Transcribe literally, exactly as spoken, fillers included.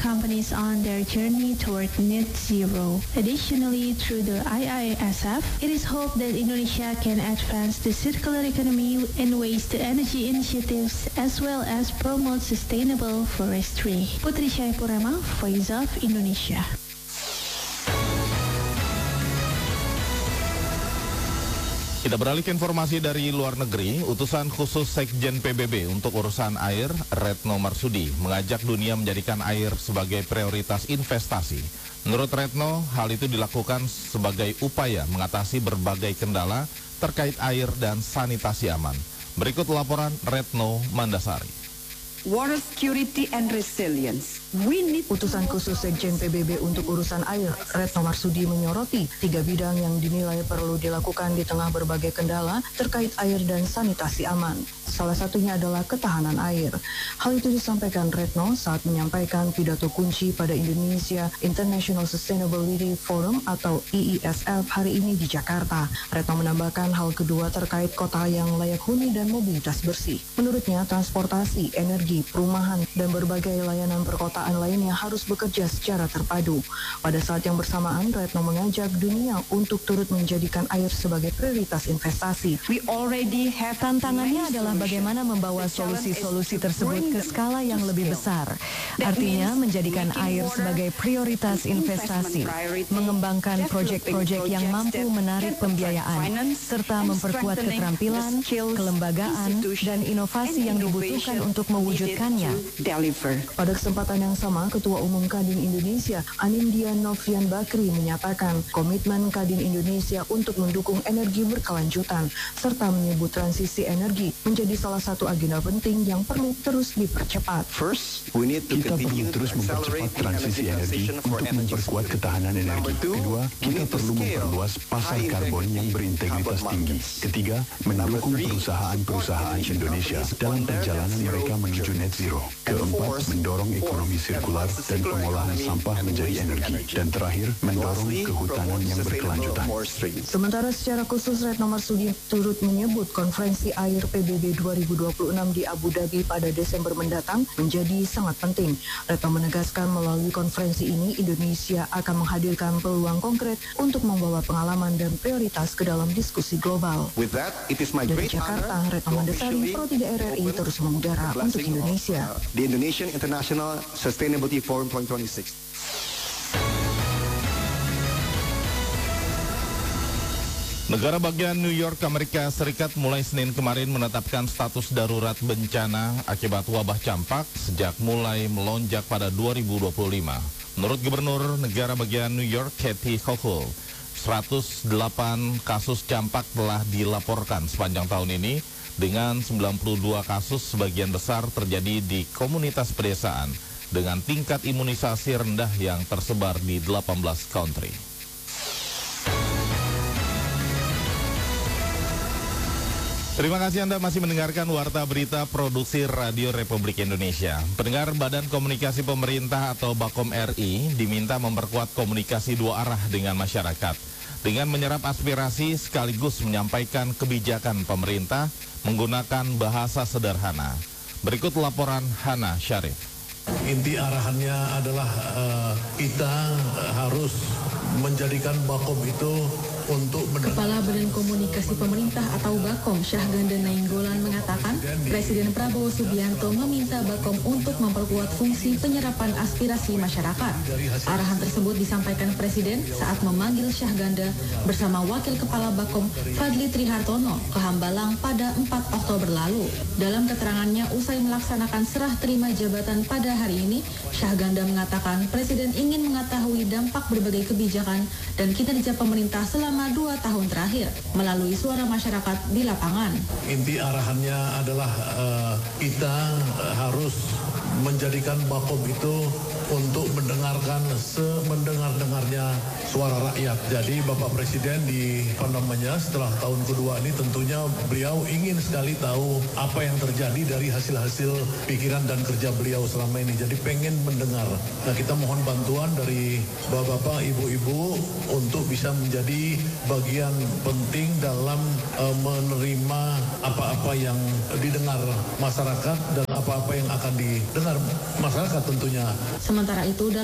companies on their journey toward net zero. Additionally, through the I I S F, it is hoped that Indonesia can advance the circular economy and waste-to-energy initiatives as well as promote sustainable forestry. Putri Syahpurama, Voice of Indonesia. Kita beralih ke informasi dari luar negeri. Utusan khusus Sekjen P B B untuk urusan air, Retno Marsudi, mengajak dunia menjadikan air sebagai prioritas investasi. Menurut Retno, hal itu dilakukan sebagai upaya mengatasi berbagai kendala terkait air dan sanitasi aman. Berikut laporan Retno Mandasari. Water security and resilience. We need... Utusan khusus Sekjen P B B untuk urusan air, Retno Marsudi, menyoroti tiga bidang yang dinilai perlu dilakukan di tengah berbagai kendala terkait air dan sanitasi aman. Salah satunya adalah ketahanan air. Hal itu disampaikan Retno saat menyampaikan pidato kunci pada Indonesia International Sustainability Forum atau I I S F hari ini di Jakarta. Retno menambahkan hal kedua terkait kota yang layak huni dan mobilitas bersih. Menurutnya, transportasi, energi, perumahan, dan berbagai layanan perkotaan lainnya harus bekerja secara terpadu. Pada saat yang bersamaan, Retno mengajak dunia untuk turut menjadikan air sebagai prioritas investasi. We already have... Tantangannya adalah bagaimana membawa solusi-solusi tersebut ke skala yang lebih besar. Artinya, menjadikan air sebagai prioritas investasi, mengembangkan proyek-proyek yang mampu menarik pembiayaan, serta memperkuat keterampilan, kelembagaan, dan inovasi yang dibutuhkan untuk mewujudkannya. Pada kesempatan yang sama, Ketua Umum Kadin Indonesia, Anindya Novian Bakri, menyatakan komitmen Kadin Indonesia untuk mendukung energi berkelanjutan, serta menyebut transisi energi menjadi salah satu agenda penting yang perlu terus dipercepat. Kita perlu terus mempercepat transisi energi untuk memperkuat ketahanan energi. Kedua, kita perlu memperluas pasar karbon yang berintegritas tinggi. Ketiga, mendukung perusahaan-perusahaan Indonesia dalam perjalanan mereka menuju net zero. Keempat, mendorong ekonomi sirkular dan pengolahan sampah menjadi energi. Dan terakhir, mendorong kehutanan yang berkelanjutan. Sementara secara khusus, Retno Marsudi turut menyebut konferensi air P B B dua ribu dua puluh enam di Abu Dhabi pada Desember mendatang menjadi sangat penting. Retno menegaskan melalui konferensi ini Indonesia akan menghadirkan peluang konkret untuk membawa pengalaman dan prioritas ke dalam diskusi global. Dari Jakarta, Retno Mandasari, Pro tiga R R I terus mengudara untuk Indonesia. The Indonesian International Sustainability Forum dua ribu dua puluh enam. Negara bagian New York, Amerika Serikat mulai Senin kemarin menetapkan status darurat bencana akibat wabah campak sejak mulai melonjak pada dua ribu dua puluh lima. Menurut Gubernur negara bagian New York, Kathy Hochul, seratus delapan kasus campak telah dilaporkan sepanjang tahun ini dengan sembilan puluh dua kasus sebagian besar terjadi di komunitas pedesaan dengan tingkat imunisasi rendah yang tersebar di delapan belas country. Terima kasih Anda masih mendengarkan Warta Berita Produksi Radio Republik Indonesia. Pendengar, Badan Komunikasi Pemerintah atau Bakom R I diminta memperkuat komunikasi dua arah dengan masyarakat dengan menyerap aspirasi sekaligus menyampaikan kebijakan pemerintah menggunakan bahasa sederhana. Berikut laporan Hana Syarif. Inti arahannya adalah uh, kita harus menjadikan Bakom itu untuk Kepala Badan Komunikasi Pemerintah atau Bakom, Syahganda Nainggolan, mengatakan Presiden Prabowo Subianto meminta Bakom untuk memperkuat fungsi penyerapan aspirasi masyarakat. Arahan tersebut disampaikan Presiden saat memanggil Syahganda bersama Wakil Kepala Bakom Fadli Trihartono ke Hambalang pada empat Oktober lalu. Dalam keterangannya usai melaksanakan serah terima jabatan pada hari ini, Syahganda mengatakan Presiden ingin mengetahui dampak berbagai kebijakan dan kinerja pemerintah selama dua tahun terakhir melalui suara masyarakat di lapangan. Inti arahannya adalah uh, kita harus menjadikan Bakom itu untuk mendengarkan semendengar-dengarnya suara rakyat. Jadi Bapak Presiden di apa namanya setelah tahun kedua ini tentunya beliau ingin sekali tahu apa yang terjadi dari hasil-hasil pikiran dan kerja beliau selama ini. Jadi pengen mendengar. Nah, kita mohon bantuan dari Bapak-bapak, Ibu-ibu untuk bisa menjadi bagian penting dalam uh, menerima apa-apa yang didengar masyarakat dan apa-apa yang akan didengar masyarakat tentunya. Sementara Sementara itu,